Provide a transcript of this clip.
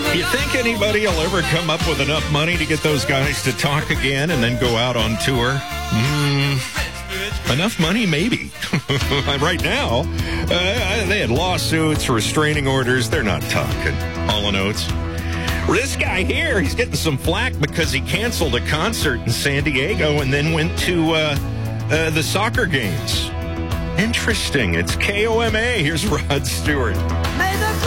You think anybody will ever come up with enough money to get those guys to talk again and then go out on tour? Enough money, maybe. Right now, they had lawsuits, restraining orders. They're not talking. Hall & Oates. This guy here, he's getting some flack because he canceled a concert in San Diego and then went to the soccer games. Interesting. It's KOMA. Here's Rod Stewart.